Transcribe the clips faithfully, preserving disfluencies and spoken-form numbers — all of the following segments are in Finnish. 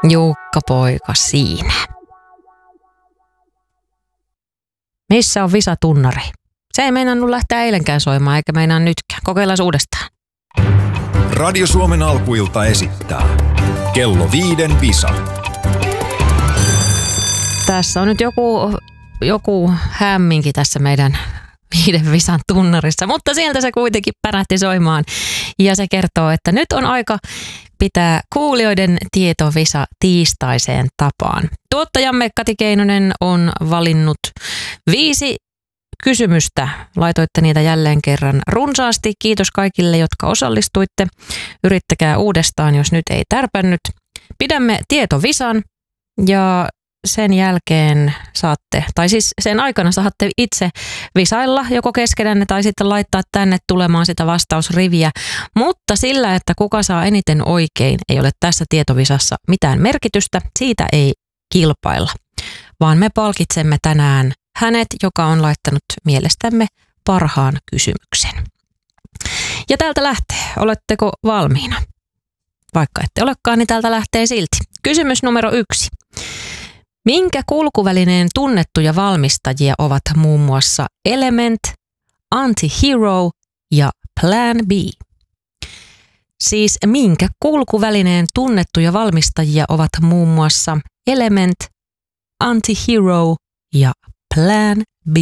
Jukka poika siinä. Missä on Visa-tunnari? Se ei meinannut lähteä eilenkään soimaan, eikä meinaa nytkään. Kokeillaan uudestaan. Radio Suomen alkuilta esittää Kello viiden Visa. Tässä on nyt joku, joku hämminki tässä meidän viiden Visan tunnarissa, mutta sieltä se kuitenkin pärähti soimaan. Ja se kertoo, että nyt on aika pitää kuulijoiden tietovisa tiistaiseen tapaan. Tuottajamme Kati Keinonen on valinnut viisi kysymystä. Laitoitte niitä jälleen kerran runsaasti. Kiitos kaikille, jotka osallistuitte. Yrittäkää uudestaan, jos nyt ei tärpännyt. Pidämme tietovisan ja sen jälkeen saatte, tai siis sen aikana saatte itse visailla joko keskenänne tai sitten laittaa tänne tulemaan sitä vastausriviä. Mutta sillä, että kuka saa eniten oikein, ei ole tässä tietovisassa mitään merkitystä. Siitä ei kilpailla, vaan me palkitsemme tänään hänet, joka on laittanut mielestämme parhaan kysymyksen. Ja täältä lähtee. Oletteko valmiina? Vaikka ette olekaan, niin täältä lähtee silti. Kysymys numero yksi. Minkä kulkuvälineen tunnettuja valmistajia ovat muun muassa Element, Anti-Hero ja Plan B? Siis minkä kulkuvälineen tunnettuja valmistajia ovat muun muassa Element, Anti-Hero ja Plan B?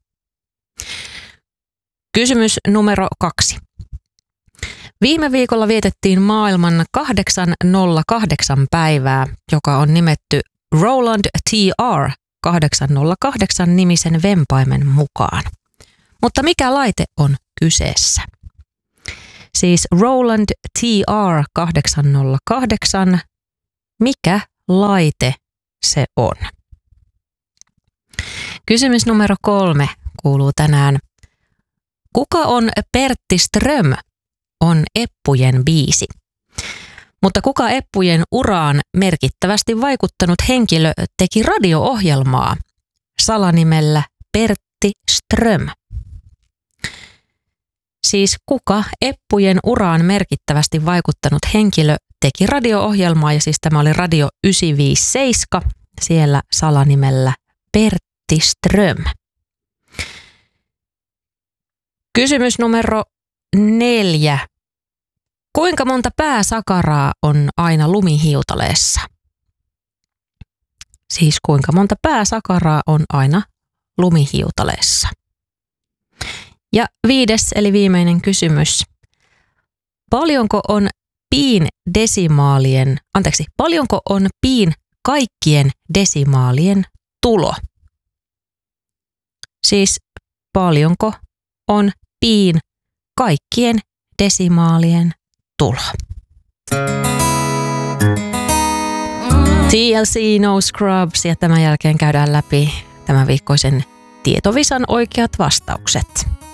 Kysymys numero kaksi. Viime viikolla vietettiin maailman kahdeksan nolla kahdeksan päivää, joka on nimetty Roland T R kahdeksan nolla kahdeksan nimisen vempaimen mukaan. Mutta mikä laite on kyseessä? Siis Roland T R kahdeksan nolla kahdeksan, mikä laite se on? Kysymys numero kolme kuuluu tänään. Kuka on Pertti Ström? On Eppujen biisi. Mutta kuka Eppujen uraan merkittävästi vaikuttanut henkilö teki radio-ohjelmaa salanimellä Pertti Ström? Siis kuka Eppujen uraan merkittävästi vaikuttanut henkilö teki radio-ohjelmaa, ja siis tämä oli Radio yhdeksänsataaviisikymmentäseitsemän, siellä salanimellä Pertti Ström. Kysymys numero neljä. Kuinka monta pääsakaraa on aina lumihiutaleessa? Siis kuinka monta pääsakaraa on aina lumihiutaleessa? Ja viides eli viimeinen kysymys. Paljonko on piin desimaalien, anteeksi, paljonko on piin kaikkien desimaalien tulo? Siis paljonko on piin kaikkien desimaalien tulo? T L C No Scrubs, ja tämän jälkeen käydään läpi tämän viikkoisen tietovisan oikeat vastaukset.